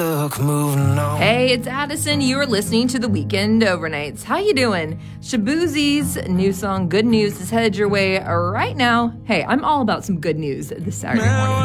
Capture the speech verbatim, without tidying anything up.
look, moving on. Hey, it's Addison. You are listening to the Weekend Overnights. How you doing? Shaboozie's new song, Good News, is headed your way right now. Hey, I'm all about some good news this Saturday morning.